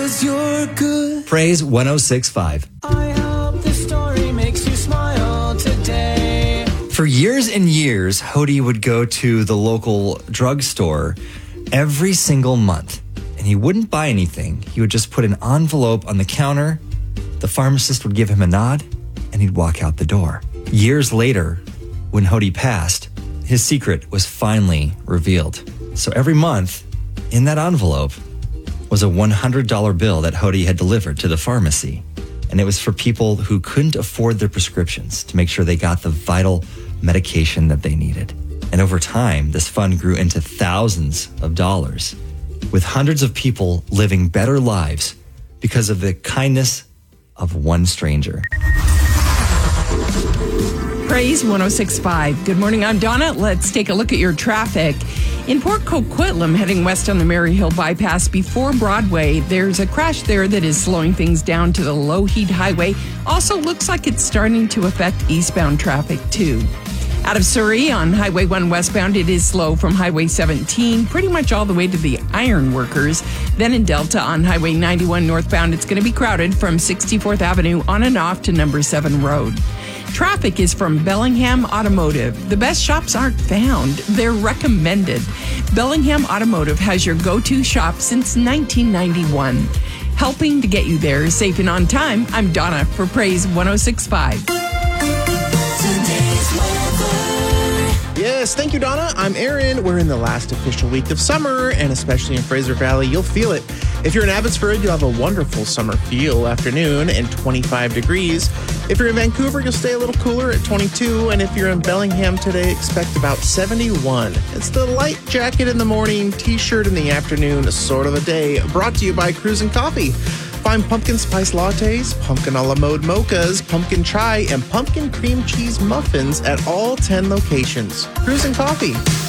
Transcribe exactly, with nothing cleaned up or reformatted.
'cause you're good. Praise one oh six point five. I hope this story makes you smile today. For years and years, Hody would go to the local drugstore every single month, and he wouldn't buy anything. He would just put an envelope on the counter. The pharmacist would give him a nod, and he'd walk out the door. Years later, when Hody passed, his secret was finally revealed. So every month, in that envelope was a one hundred dollars bill that Hody had delivered to the pharmacy. And it was for people who couldn't afford their prescriptions to make sure they got the vital medication that they needed. And over time, this fund grew into thousands of dollars, with hundreds of people living better lives because of the kindness of one stranger. Praise one oh six point five. Good morning, I'm Donna. Let's take a look at your traffic. In Port Coquitlam, heading west on the Maryhill bypass before Broadway, there's a crash there that is slowing things down to the Lougheed Highway. Also looks like it's starting to affect eastbound traffic too. Out of Surrey on Highway one westbound, it is slow from Highway seventeen, pretty much all the way to the Iron Workers. Then in Delta on Highway ninety-one northbound, it's going to be crowded from sixty-fourth Avenue on and off to number seven Road. Traffic is from Bellingham Automotive. The best shops aren't found, they're recommended. Bellingham Automotive has your go-to shop since nineteen ninety-one. Helping to get you there safe and on time, I'm Donna for Praise one oh six point five. Yes, thank you, Donna. I'm Aaron. We're in the last official week of summer, and especially in Fraser Valley, you'll feel it. If you're in Abbotsford, you'll have a wonderful summer feel afternoon and twenty-five degrees. If you're in Vancouver, you'll stay a little cooler at twenty-two, and if you're in Bellingham today, expect about seventy-one. It's the light jacket in the morning, t-shirt in the afternoon, sort of a day, brought to you by Cruisin' Coffee. Find pumpkin spice lattes, pumpkin a la mode mochas, pumpkin chai, and pumpkin cream cheese muffins at all ten locations. Cruisin' Coffee.